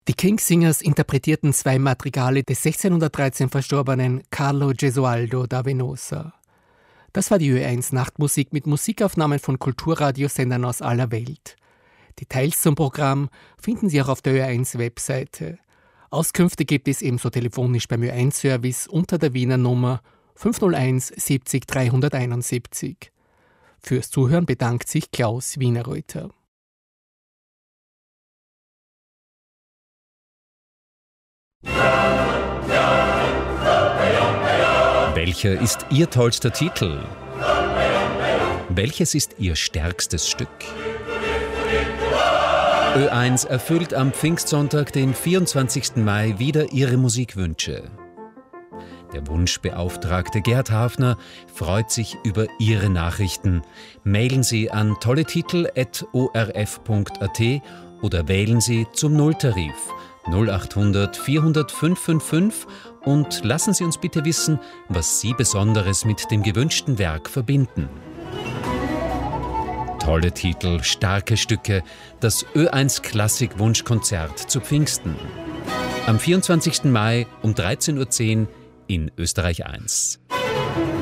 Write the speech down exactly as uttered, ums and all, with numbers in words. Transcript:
Die Kingsingers interpretierten zwei Madrigale des sechzehnhundertdreizehn verstorbenen Carlo Gesualdo da Venosa. Das war die Ö eins Nachtmusik mit Musikaufnahmen von Kulturradiosendern aus aller Welt. Details zum Programm finden Sie auch auf der Ö eins Webseite. Auskünfte gibt es ebenso telefonisch beim Ö eins Service unter der Wiener Nummer fünf null eins siebzig dreihunderteinundsiebzig. Fürs Zuhören bedankt sich Klaus Wienerreuter. Welcher ist Ihr tollster Titel? Welches ist Ihr stärkstes Stück? Ö eins erfüllt am Pfingstsonntag, den vierundzwanzigsten Mai, wieder Ihre Musikwünsche. Der Wunschbeauftragte Gerd Hafner freut sich über Ihre Nachrichten. Mailen Sie an tolletitel at o r f punkt a t oder wählen Sie zum Nulltarif null achthundert vierhundert fünfhundertfünfundfünfzig und lassen Sie uns bitte wissen, was Sie Besonderes mit dem gewünschten Werk verbinden. Tolle Titel, starke Stücke, das Ö eins Klassik Wunschkonzert zu Pfingsten. Am vierundzwanzigsten Mai um dreizehn Uhr zehn in Österreich eins.